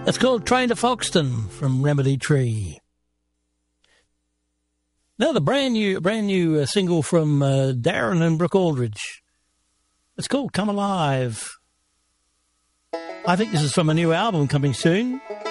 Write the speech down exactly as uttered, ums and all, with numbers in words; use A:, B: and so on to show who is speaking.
A: It's called Train to Foxton from Remedy Tree. Now the brand new, brand new uh, single from uh, Darren and Brooke Aldridge. It's called Come Alive. I think this is from a new album coming soon.